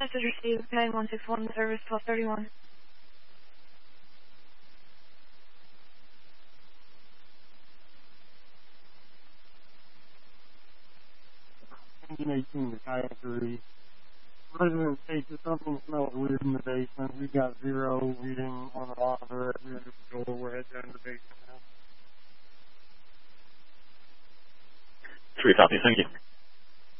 Message received, Pang 161, service 1231. 1918 to Kayak 3. Resident states that something smells weird in the basement. We've got 0 reading on the monitor at the end of the door. We're heading down to the basement now. 3 copy, thank you.